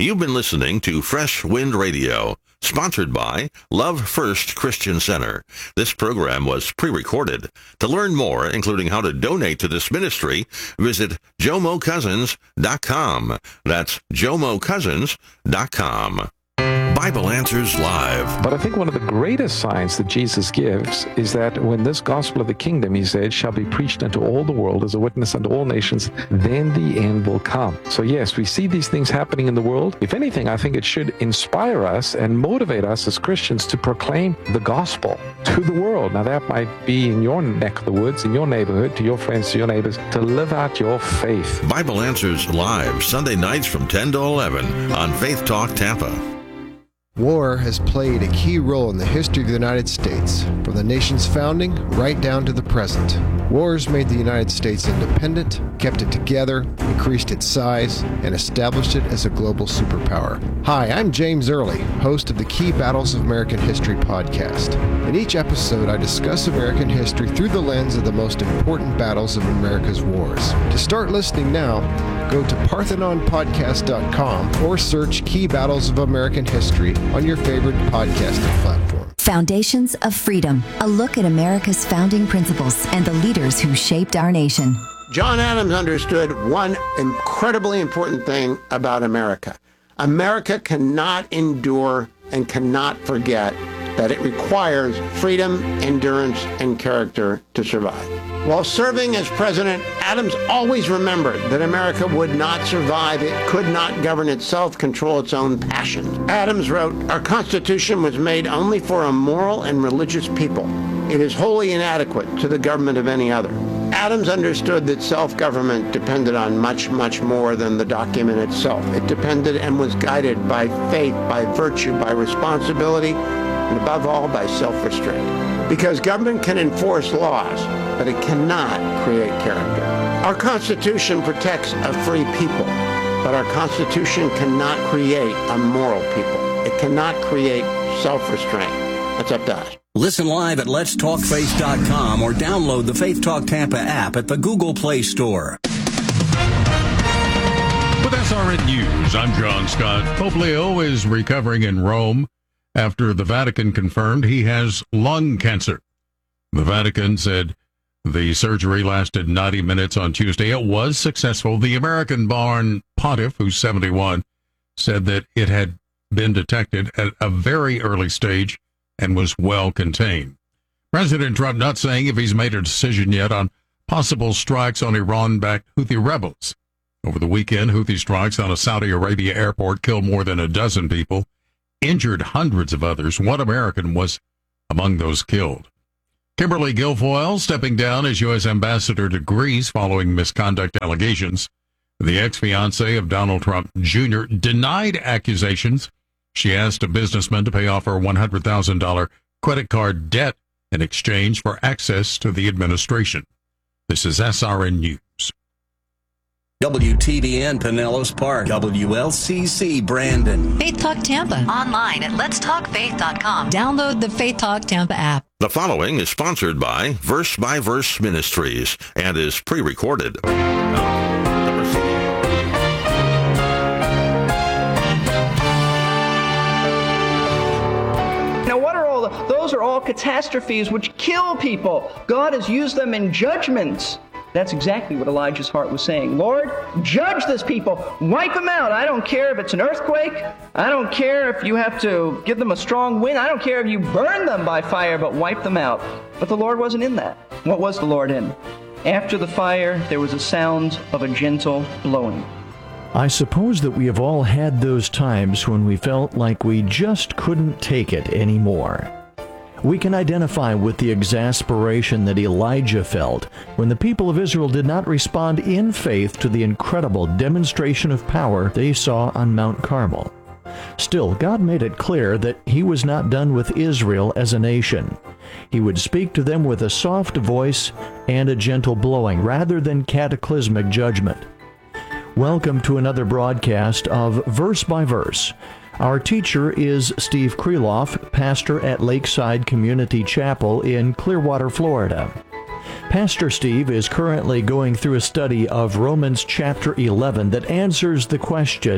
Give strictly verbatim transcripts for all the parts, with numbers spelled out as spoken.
You've been listening to Fresh Wind Radio, sponsored by Love First Christian Center. This program was pre-recorded. To learn more, including how to donate to this ministry, visit jomo cousins dot com. That's jomo cousins dot com. Bible Answers Live. But I think one of the greatest signs that Jesus gives is that when this gospel of the kingdom, he said, shall be preached unto all the world as a witness unto all nations, then the end will come. So yes, we see these things happening in the world. If anything, I think it should inspire us and motivate us as Christians to proclaim the gospel to the world. Now that might be in your neck of the woods, in your neighborhood, to your friends, to your neighbors, to live out your faith. Bible Answers Live, Sunday nights from ten to eleven on Faith Talk Tampa. War has played a key role in the history of the United States, from the nation's founding right down to the present. Wars made the United States independent, kept it together, increased its size, and established it as a global superpower. Hi, I'm James Early, host of the Key Battles of American History podcast. In each episode, I discuss American history through the lens of the most important battles of America's wars. To start listening now, go to parthenon podcast dot com or search Key Battles of American History on your favorite podcasting platform. Foundations of Freedom, a look at America's founding principles and the leaders who shaped our nation. John Adams understood one incredibly important thing about America. America cannot endure and cannot forget that it requires freedom, endurance, and character to survive. While serving as president, Adams always remembered that America would not survive. It could not govern itself, control its own passions. Adams wrote, "Our Constitution was made only for a moral and religious people. It is wholly inadequate to the government of any other." Adams understood that self-government depended on much, much more than the document itself. It depended and was guided by faith, by virtue, by responsibility, and above all, by self-restraint. Because government can enforce laws, but it cannot create character. Our Constitution protects a free people, but our Constitution cannot create a moral people. It cannot create self-restraint. That's up to us. Listen live at lets talk faith dot com or download the Faith Talk Tampa app at the Google Play Store. With S R N News, I'm John Scott. Pope Leo is recovering in Rome after the Vatican confirmed he has lung cancer. The Vatican said the surgery lasted ninety minutes on Tuesday. It was successful. The American-born pontiff, who's seventy-one, said that it had been detected at a very early stage and was well contained. President Trump not saying if he's made a decision yet on possible strikes on Iran-backed Houthi rebels. Over the weekend, Houthi strikes on a Saudi Arabia airport killed more than a dozen people, injured hundreds of others. One American was among those killed. Kimberly Guilfoyle stepping down as U S ambassador to Greece following misconduct allegations. The ex-fiancée of Donald Trump Junior denied accusations. She asked a businessman to pay off her one hundred thousand dollars credit card debt in exchange for access to the administration. This is S R N News. W T B N Pinellas Park, W L C C Brandon. Faith Talk Tampa. Online at lets talk faith dot com. Download the Faith Talk Tampa app. The following is sponsored by Verse by Verse Ministries and is pre-recorded. Now, what are all the, those are all catastrophes which kill people. God has used them in judgments. That's exactly what Elijah's heart was saying. Lord, judge this people. Wipe them out. I don't care if it's an earthquake. I don't care if you have to give them a strong wind. I don't care if you burn them by fire, but wipe them out. But the Lord wasn't in that. What was the Lord in? After the fire, there was a sound of a gentle blowing. I suppose that we have all had those times when we felt like we just couldn't take it anymore. We can identify with the exasperation that Elijah felt when the people of Israel did not respond in faith to the incredible demonstration of power they saw on Mount Carmel. Still, God made it clear that He was not done with Israel as a nation. He would speak to them with a soft voice and a gentle blowing rather than cataclysmic judgment. Welcome to another broadcast of Verse by Verse. Our teacher is Steve Kreloff, pastor at Lakeside Community Chapel in Clearwater, Florida. Pastor Steve is currently going through a study of Romans chapter eleven that answers the question,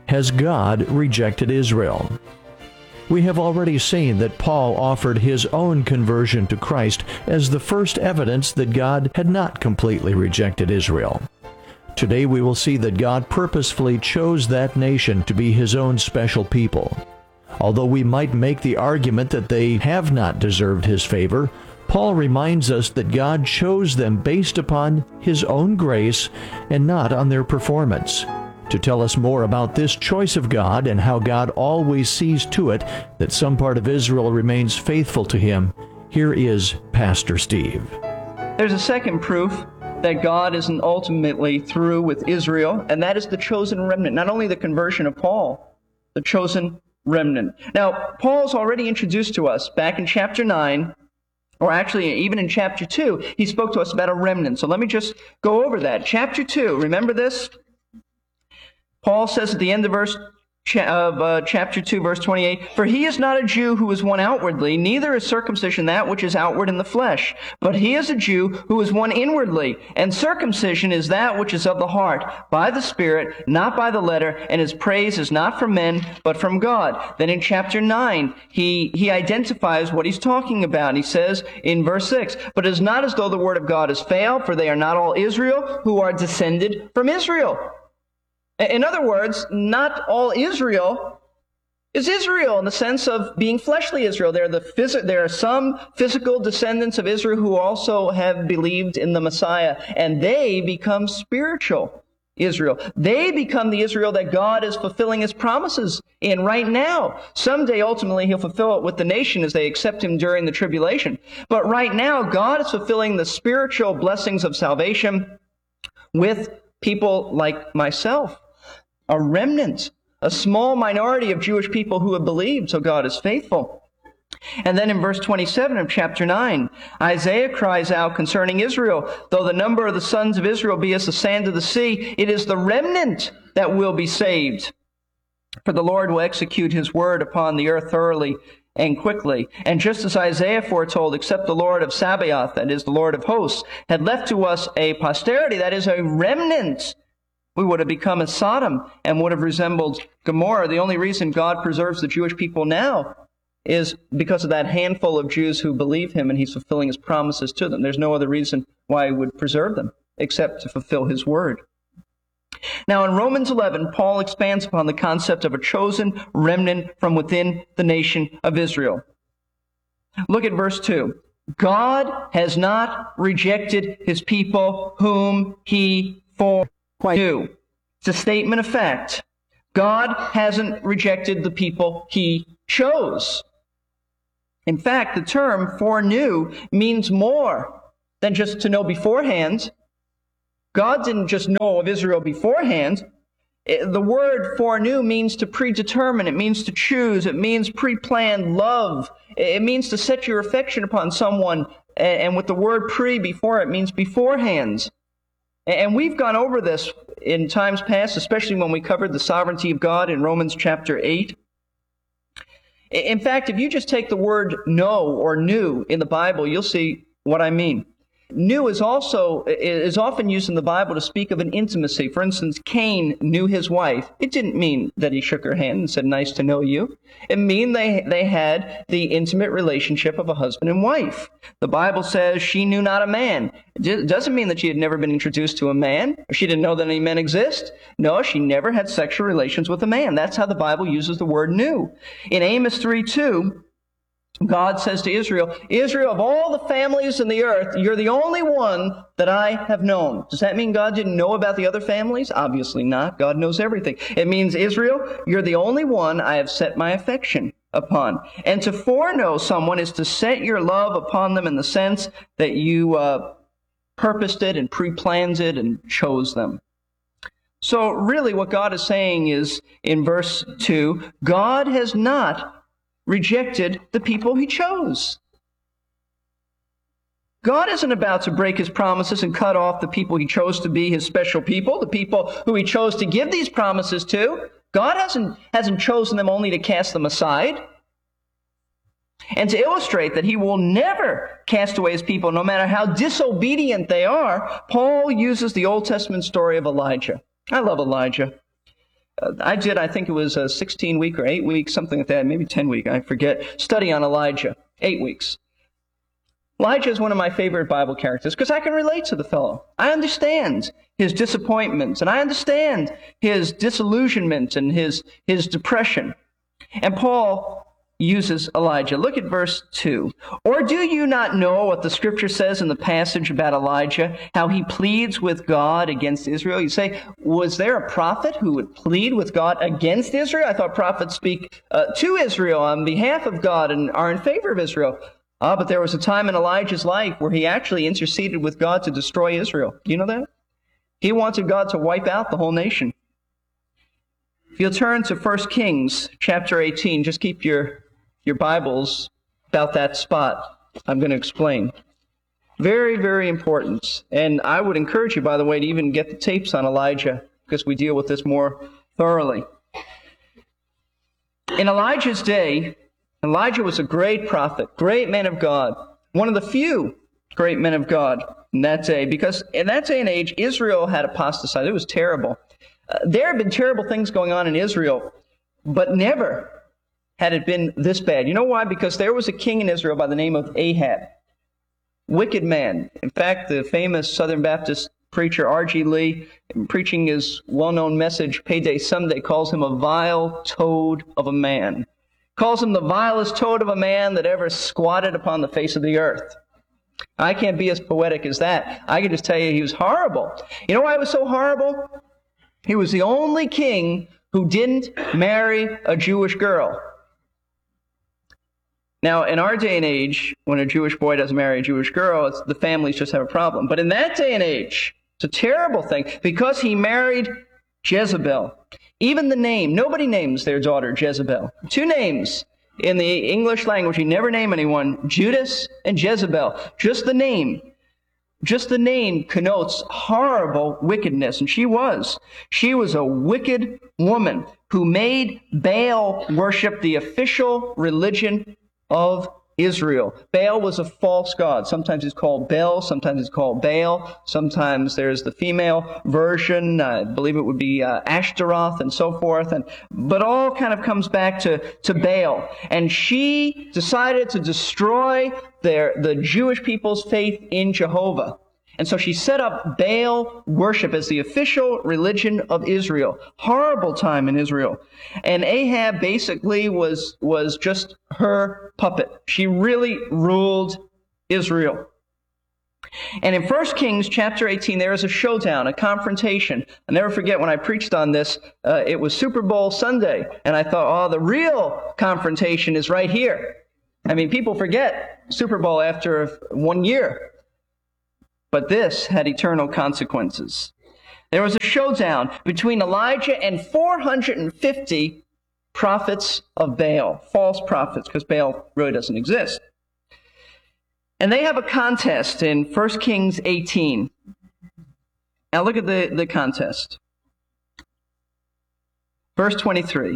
Has God rejected Israel? We have already seen that Paul offered his own conversion to Christ as the first evidence that God had not completely rejected Israel. Today we will see that God purposefully chose that nation to be his own special people. Although we might make the argument that they have not deserved his favor, Paul reminds us that God chose them based upon his own grace and not on their performance. To tell us more about this choice of God and how God always sees to it that some part of Israel remains faithful to him, here is Pastor Steve. There's a second proof that God isn't ultimately through with Israel, and that is the chosen remnant. Not only the conversion of Paul, the chosen remnant. Now, Paul's already introduced to us back in chapter nine, or actually even in chapter two, he spoke to us about a remnant. So let me just go over that. Chapter two, remember this? Paul says at the end of verse of uh, chapter two, verse twenty-eight, "For he is not a Jew who is one outwardly, neither is circumcision that which is outward in the flesh. But he is a Jew who is one inwardly, and circumcision is that which is of the heart, by the Spirit, not by the letter, and his praise is not from men, but from God." Then in chapter nine, he, he identifies what he's talking about. He says in verse six, "But it is not as though the word of God has failed, for they are not all Israel who are descended from Israel." In other words, not all Israel is Israel in the sense of being fleshly Israel. There are, the phys- there are some physical descendants of Israel who also have believed in the Messiah, and they become spiritual Israel. They become the Israel that God is fulfilling his promises in right now. Someday, ultimately, he'll fulfill it with the nation as they accept him during the tribulation. But right now, God is fulfilling the spiritual blessings of salvation with people like myself. A remnant, a small minority of Jewish people who have believed, so God is faithful. And then in verse twenty-seven of chapter nine, Isaiah cries out concerning Israel, "Though the number of the sons of Israel be as the sand of the sea, it is the remnant that will be saved. For the Lord will execute his word upon the earth thoroughly and quickly." And just as Isaiah foretold, "Except the Lord of Sabaoth," that is the Lord of hosts, "had left to us a posterity," that is a remnant, we would have become as Sodom and would have resembled Gomorrah. The only reason God preserves the Jewish people now is because of that handful of Jews who believe him, and he's fulfilling his promises to them. There's no other reason why he would preserve them except to fulfill his word. Now in Romans eleven, Paul expands upon the concept of a chosen remnant from within the nation of Israel. Look at verse two. "God has not rejected his people whom he foreknew." It's a statement of fact. God hasn't rejected the people he chose. In fact, the term foreknew means more than just to know beforehand. God didn't just know of Israel beforehand. The word foreknew means to predetermine. It means to choose. It means pre-planned love. It means to set your affection upon someone. And with the word pre before it means beforehand. And we've gone over this in times past, especially when we covered the sovereignty of God in Romans chapter eight. In fact, if you just take the word know or knew in the Bible, you'll see what I mean. Knew is also is often used in the Bible to speak of an intimacy. For instance, Cain knew his wife. It didn't mean that he shook her hand and said, "Nice to know you." It meant they, they had the intimate relationship of a husband and wife. The Bible says she knew not a man. It doesn't mean that she had never been introduced to a man, or she didn't know that any men exist. No, she never had sexual relations with a man. That's how the Bible uses the word knew. In Amos three two, God says to Israel, "Israel, of all the families in the earth, you're the only one that I have known." Does that mean God didn't know about the other families? Obviously not. God knows everything. It means, Israel, you're the only one I have set my affection upon. And to foreknow someone is to set your love upon them in the sense that you uh, purposed it and pre-planned it and chose them. So really what God is saying is, in verse two, God has not rejected the people he chose. God isn't about to break his promises and cut off the people he chose to be his special people, the people who he chose to give these promises to. God hasn't, hasn't chosen them only to cast them aside. And to illustrate that he will never cast away his people, no matter how disobedient they are, Paul uses the Old Testament story of Elijah. I love Elijah. uh, I did, I think it was a sixteen week or eight week, something like that, maybe ten week, I forget, study on Elijah. Eight weeks. Elijah is one of my favorite Bible characters because I can relate to the fellow. I understand his disappointments, and I understand his disillusionment and his, his depression. And Paul uses Elijah. Look at verse two. Or do you not know what the scripture says in the passage about Elijah, how he pleads with God against Israel? You say, was there a prophet who would plead with God against Israel? I thought prophets speak uh, to Israel on behalf of God and are in favor of Israel. Ah, but there was a time in Elijah's life where he actually interceded with God to destroy Israel. Do you know that? He wanted God to wipe out the whole nation. If you'll turn to First Kings chapter eighteen, just keep your, your Bibles about that spot. I'm going to explain. Very, very important. And I would encourage you, by the way, to even get the tapes on Elijah, because we deal with this more thoroughly. In Elijah's day, Elijah was a great prophet, great man of God, one of the few great men of God in that day, because in that day and age, Israel had apostatized. It was terrible. Uh, there had been terrible things going on in Israel, but never had it been this bad. You know why? Because there was a king in Israel by the name of Ahab. Wicked man. In fact, the famous Southern Baptist preacher R G Lee, preaching his well-known message, Payday Someday, calls him a vile toad of a man. Calls him the vilest toad of a man that ever squatted upon the face of the earth. I can't be as poetic as that. I can just tell you he was horrible. You know why he was so horrible? He was the only king who didn't marry a Jewish girl. Now, in our day and age, when a Jewish boy doesn't marry a Jewish girl, it's, the families just have a problem. But in that day and age, it's a terrible thing, because he married Jezebel. Even the name, nobody names their daughter Jezebel. Two names in the English language, you never name anyone, Judas and Jezebel. Just the name. Just the name connotes horrible wickedness, and she was. She was a wicked woman who made Baal worship the official religion of Israel. Baal was a false god. Sometimes he's called Bel, sometimes he's called Baal, sometimes there's the female version, I believe it would be uh, Ashtaroth and so forth, and but all kind of comes back to, to Baal. And she decided to destroy their the Jewish people's faith in Jehovah. And so she set up Baal worship as the official religion of Israel. Horrible time in Israel. And Ahab basically was, was just her puppet. She really ruled Israel. And in First Kings chapter eighteen, there is a showdown, a confrontation. I'll never forget when I preached on this, uh, it was Super Bowl Sunday. And I thought, oh, the real confrontation is right here. I mean, people forget Super Bowl after one year. But this had eternal consequences. There was a showdown between Elijah and four hundred fifty prophets of Baal, false prophets, because Baal really doesn't exist. And they have a contest in First Kings eighteen. Now look at the, the contest. Verse twenty-three.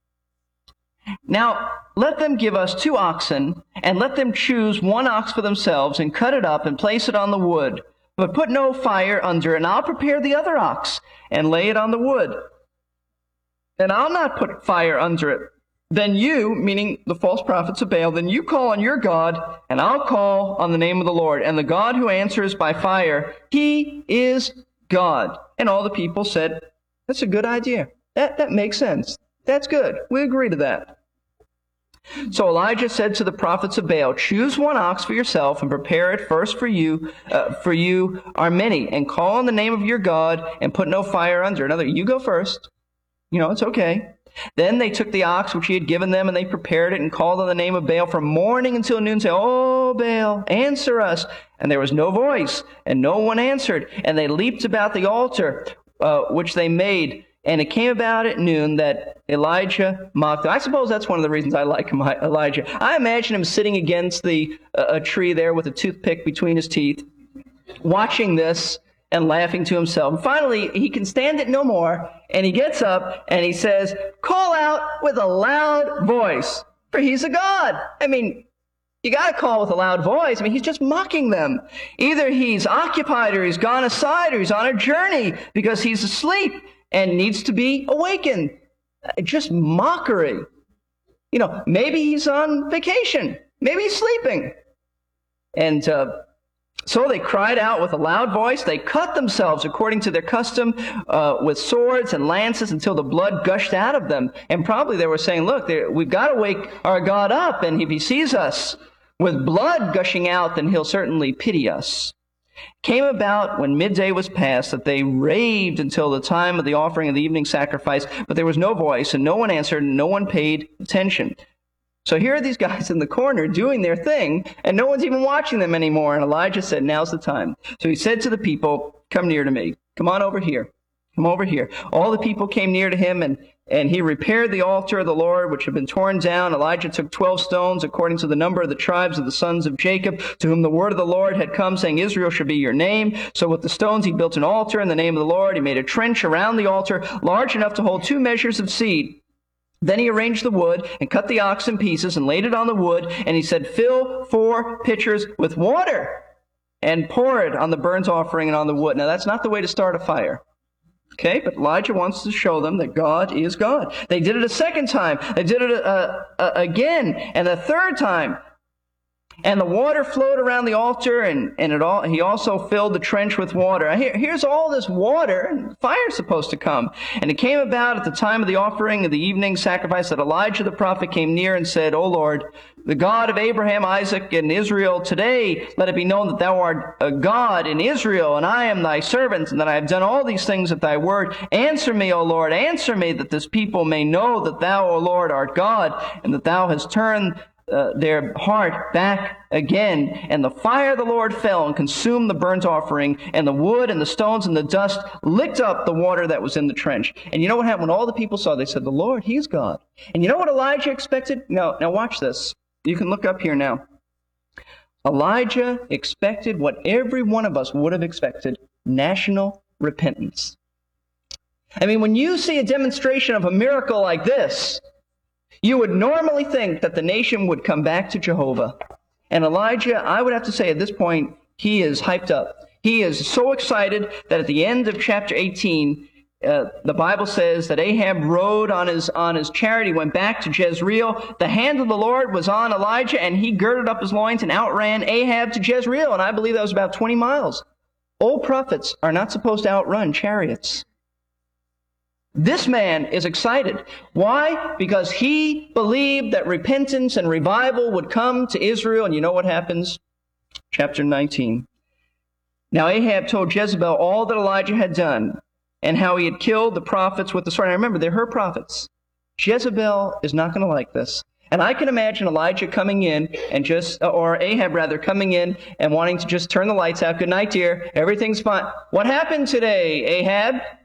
Now, let them give us two oxen, and let them choose one ox for themselves, and cut it up, and place it on the wood. But put no fire under it, and I'll prepare the other ox, and lay it on the wood. And I'll not put fire under it. Then you, meaning the false prophets of Baal, then you call on your God, and I'll call on the name of the Lord. And the God who answers by fire, he is God. And all the people said, that's a good idea. That, that makes sense. That's good. We agree to that. So Elijah said to the prophets of Baal, choose one ox for yourself and prepare it first for you, uh, for you are many, and call on the name of your God and put no fire under it. In other words, you go first. You know, it's okay. Then they took the ox which he had given them, and they prepared it and called on the name of Baal from morning until noon, saying, oh, Baal, answer us. And there was no voice, and no one answered. And they leaped about the altar, uh, which they made. And it came about at noon that Elijah mocked them. I suppose that's one of the reasons I like Elijah. I imagine him sitting against the uh, a tree there with a toothpick between his teeth, watching this and laughing to himself. And finally, he can stand it no more, and he gets up and he says, call out with a loud voice, for he's a god. I mean, you got to call with a loud voice. I mean, he's just mocking them. Either he's occupied or he's gone aside or he's on a journey because he's asleep. and needs to be awakened. Just mockery. You know, maybe he's on vacation. Maybe he's sleeping. And uh, so they cried out with a loud voice. They cut themselves according to their custom uh, with swords and lances until the blood gushed out of them. And probably they were saying, look, we've got to wake our God up. And if he sees us with blood gushing out, then he'll certainly pity us. Came about when midday was past that they raved until the time of the offering of the evening sacrifice, but there was no voice, and no one answered, and no one paid attention. So here are these guys in the corner doing their thing, and no one's even watching them anymore. And Elijah said, now's the time. So he said to the people, come near to me. Come on over here. Come over here. All the people came near to him, and, and he repaired the altar of the Lord, which had been torn down. Elijah took twelve stones, according to the number of the tribes of the sons of Jacob, to whom the word of the Lord had come, saying, Israel shall be your name. So with the stones he built an altar in the name of the Lord. He made a trench around the altar, large enough to hold two measures of seed. Then he arranged the wood and cut the ox in pieces and laid it on the wood. And he said, fill four pitchers with water and pour it on the burnt offering and on the wood. Now, that's not the way to start a fire. Okay, but Elijah wants to show them that God is God. They did it a second time. They did it uh, uh, again, and a third time. And the water flowed around the altar, and, and it all, he also filled the trench with water. Here, here's all this water, and fire's supposed to come. And it came about at the time of the offering of the evening sacrifice that Elijah the prophet came near and said, O Lord, the God of Abraham, Isaac, and Israel, today let it be known that thou art a God in Israel, and I am thy servant, and that I have done all these things at thy word. Answer me, O Lord, answer me, that this people may know that thou, O Lord, art God, and that thou hast turned Uh, their heart back again. And the fire of the Lord fell and consumed the burnt offering, and the wood and the stones and the dust licked up the water that was in the trench. And you know what happened? When all the people saw, they said, the Lord, he's God. And you know what Elijah expected? Now, now watch this. You can look up here now. Elijah expected what every one of us would have expected: national repentance. I mean, when you see a demonstration of a miracle like this, you would normally think that the nation would come back to Jehovah. And Elijah, I would have to say at this point, he is hyped up. He is so excited that at the end of chapter eighteen, uh, the Bible says that Ahab rode on his, on his chariot. He went back to Jezreel. The hand of the Lord was on Elijah, and he girded up his loins and outran Ahab to Jezreel. And I believe that was about twenty miles. Old prophets are not supposed to outrun chariots. This man is excited. Why? Because he believed that repentance and revival would come to Israel. And you know what happens? Chapter nineteen. Now Ahab told Jezebel all that Elijah had done, and how he had killed the prophets with the sword. Now remember, they're her prophets. Jezebel is not going to like this. And I can imagine Elijah coming in and just, or Ahab rather, coming in and wanting to just turn the lights out. Good night, dear. Everything's fine. What happened today, Ahab?